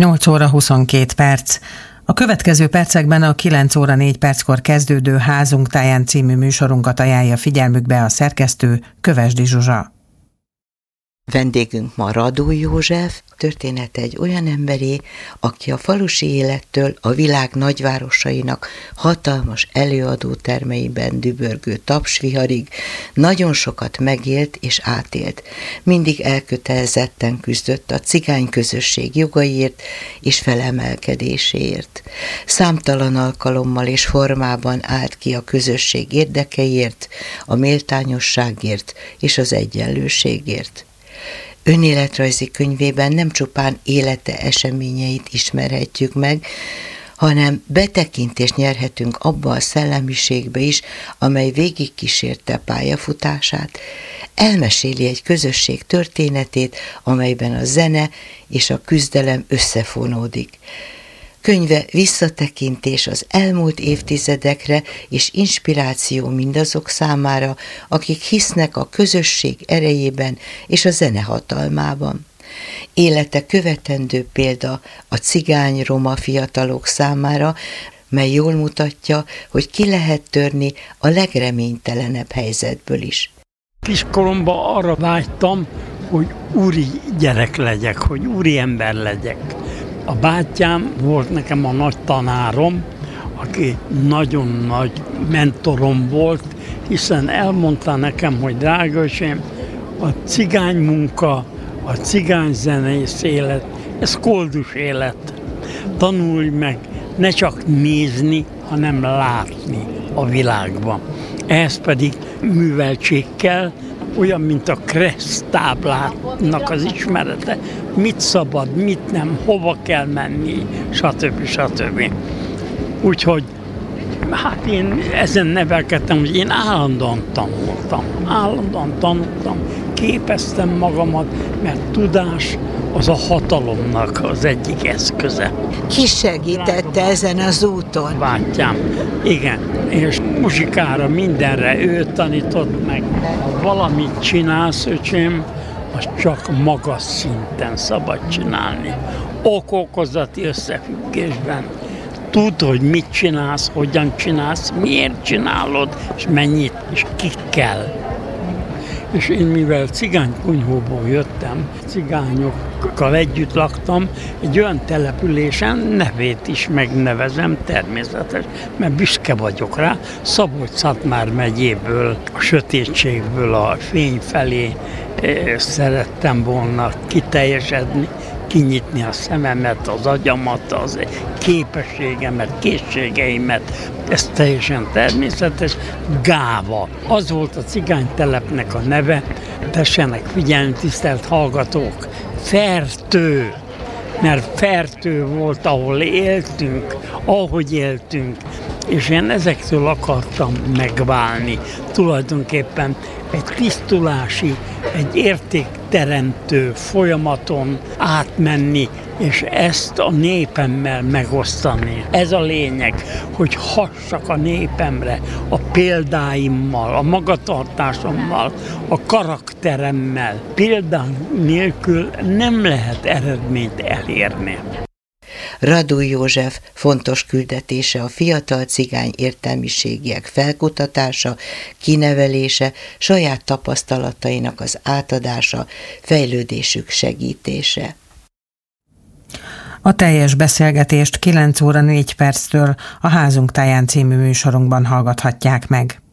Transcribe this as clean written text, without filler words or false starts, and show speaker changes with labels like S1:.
S1: 8 óra 22 perc. A következő percekben a 9 óra 4 perckor kezdődő Házunk táján című műsorunkat ajánlja figyelmükbe a szerkesztő, Kövesdi Zsuzsa.
S2: Vendégünk ma Radó József, története egy olyan emberé, aki a falusi élettől a világ nagyvárosainak hatalmas előadótermeiben dübörgő tapsviharig nagyon sokat megélt és átélt. Mindig elkötelezetten küzdött a cigány közösség jogaiért és felemelkedéséért. Számtalan alkalommal és formában állt ki a közösség érdekeiért, a méltányosságért és az egyenlőségért. Önéletrajzi könyvében nem csupán élete eseményeit ismerhetjük meg, hanem betekintést nyerhetünk abba a szellemiségbe is, amely végigkísérte pályafutását. Elmeséli egy közösség történetét, amelyben a zene és a küzdelem összefonódik. Könyve visszatekintés az elmúlt évtizedekre és inspiráció mindazok számára, akik hisznek a közösség erejében és a zene hatalmában. Élete követendő példa a cigány-roma fiatalok számára, mely jól mutatja, hogy ki lehet törni a legreménytelenebb helyzetből is.
S3: Kiskoromban arra vágytam, hogy úri gyerek legyek, hogy úri ember legyek. A bátyám volt nekem a nagy tanárom, aki nagyon nagy mentorom volt, hiszen elmondta nekem, hogy drága öcsém, a cigány munka, a cigány zenész élet, ez koldus élet. Tanulj meg ne csak nézni, hanem látni a világban. Ehhez pedig műveltség kell, olyan, mint a kressztáblának az ismerete, mit szabad, mit nem, hova kell menni, stb. Stb. Úgyhogy hát én ezen nevelkedtem, hogy én állandóan tanultam, képeztem magamat, mert tudás az a hatalomnak az egyik eszköze.
S4: Ki segítette ezen az úton?
S3: Bátyám, igen, és muzsikára, mindenre ő tanított meg. Ha valamit csinálsz, öcsém, azt csak magas szinten szabad csinálni. Ok-okozati összefüggésben. Tudd, hogy mit csinálsz, hogyan csinálsz, miért csinálod, és mennyit, és kikkel. És én mivel cigánykunyhóból jöttem, cigányokkal együtt laktam, egy olyan településen, nevét is megnevezem, természetes, mert büszke vagyok rá, Szabolcs-Szatmár megyéből, a sötétségből a fény felé szerettem volna kiteljesedni, kinyitni a szememet, az agyamat, az képességemet, készségeimet. Ez teljesen természetes. Gáva. Az volt a cigánytelepnek a neve. Tessenek figyelni, tisztelt hallgatók. Fertő. Mert Fertő volt, ahol éltünk, ahogy éltünk. És én ezektől akartam megválni. Tulajdonképpen egy tisztulási, egy értékteremtő folyamaton átmenni, és ezt a népemmel megosztani. Ez a lényeg, hogy hassak a népemre a példáimmal, a magatartásommal, a karakteremmel. Példán nélkül nem lehet eredményt elérni.
S2: Radó József fontos küldetése a fiatal cigány értelmiségiek felkutatása, kinevelése, saját tapasztalatainak az átadása, fejlődésük segítése.
S1: A teljes beszélgetést 9 óra 4 perctől a Házunk táján című műsorunkban hallgathatják meg.